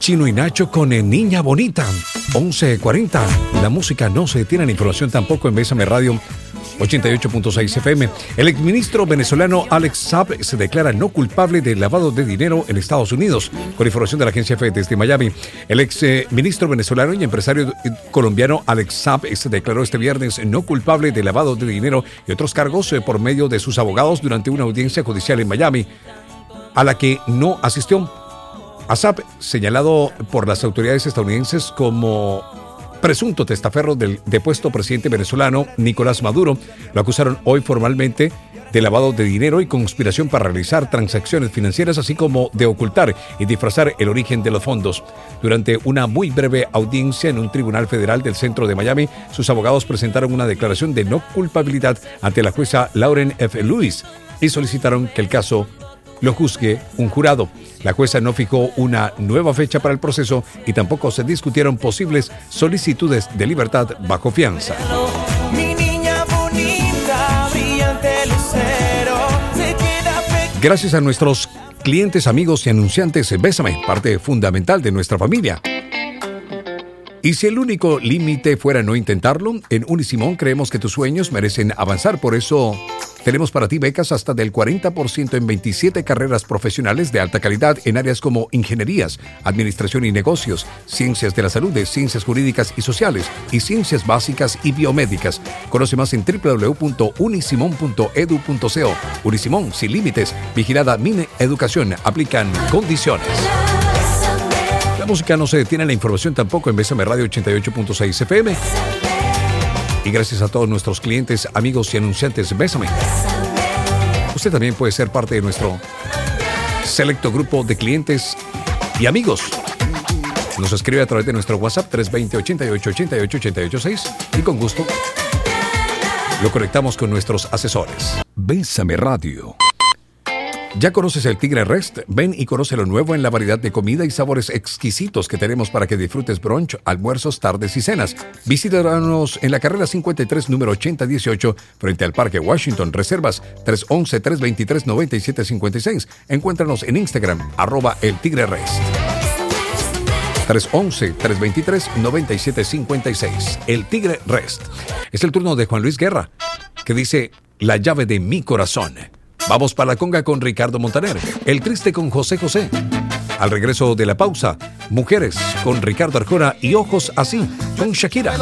Chino y Nacho con Niña Bonita. 11:40. La música no se detiene, la información tampoco en Bésame Radio 88.6 FM. El exministro venezolano Alex Saab se declara no culpable de lavado de dinero en Estados Unidos. Con información de la agencia EFE desde Miami, el exministro venezolano y empresario colombiano Alex Saab se declaró este viernes no culpable de lavado de dinero y otros cargos por medio de sus abogados durante una audiencia judicial en Miami, a la que no asistió. A Saab, señalado por las autoridades estadounidenses como presunto testaferro del depuesto presidente venezolano Nicolás Maduro, lo acusaron hoy formalmente de lavado de dinero y conspiración para realizar transacciones financieras, así como de ocultar y disfrazar el origen de los fondos. Durante una muy breve audiencia en un tribunal federal del centro de Miami, sus abogados presentaron una declaración de no culpabilidad ante la jueza Lauren F. Lewis y solicitaron que el caso lo juzgue un jurado. La jueza no fijó una nueva fecha para el proceso y tampoco se discutieron posibles solicitudes de libertad bajo fianza. Gracias a nuestros clientes, amigos y anunciantes, Bésame, parte fundamental de nuestra familia. Y si el único límite fuera no intentarlo, en Unisimón creemos que tus sueños merecen avanzar. Por eso tenemos para ti becas hasta del 40% en 27 carreras profesionales de alta calidad en áreas como ingenierías, administración y negocios, ciencias de la salud, ciencias jurídicas y sociales y ciencias básicas y biomédicas. Conoce más en www.unisimon.edu.co. Unisimón, sin límites, vigilada Mineducación, aplican condiciones. La música no se detiene, la información tampoco en Bésame Radio 88.6 FM. Y gracias a todos nuestros clientes, amigos y anunciantes, Bésame. Usted también puede ser parte de nuestro selecto grupo de clientes y amigos. Nos escribe a través de nuestro WhatsApp 320-88-88-886 y con gusto lo conectamos con nuestros asesores. Bésame Radio. ¿Ya conoces el Tigre Rest? Ven y conoce lo nuevo en la variedad de comida y sabores exquisitos que tenemos para que disfrutes brunch, almuerzos, tardes y cenas. Visítanos en la carrera 53, número 8018, frente al Parque Washington. Reservas 311-323-9756. Encuéntranos en Instagram, @eltigrerest. 311-323-9756. El Tigre Rest. Es el turno de Juan Luis Guerra, que dice: la llave de mi corazón. Vamos para la conga con Ricardo Montaner, El Triste con José José. Al regreso de la pausa, Mujeres con Ricardo Arjona y Ojos Así con Shakira.